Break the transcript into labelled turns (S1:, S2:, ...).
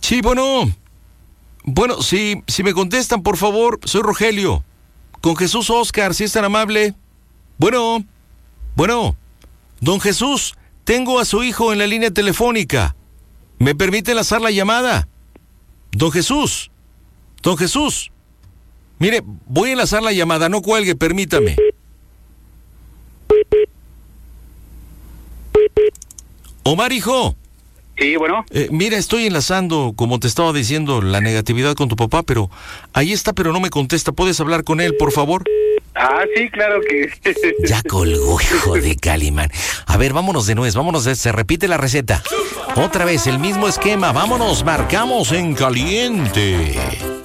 S1: Sí, bueno. Bueno, si me contestan, por favor, soy Rogelio. Con Jesús Oscar, si es tan amable. Bueno. Don Jesús, tengo a su hijo en la línea telefónica. ¿Me permite enlazar la llamada? Don Jesús. Mire, voy a enlazar la llamada, no cuelgue, permítame. Omar, hijo.
S2: Sí, bueno.
S1: Mira, estoy enlazando, como te estaba diciendo, la negatividad con tu papá, pero ahí está, pero no me contesta. ¿Puedes hablar con él, por favor?
S2: Ah, sí, claro que...
S1: Ya colgó, hijo de Calimán. A ver, vámonos de nuez, se repite la receta. Otra vez, el mismo esquema, vámonos, marcamos en caliente.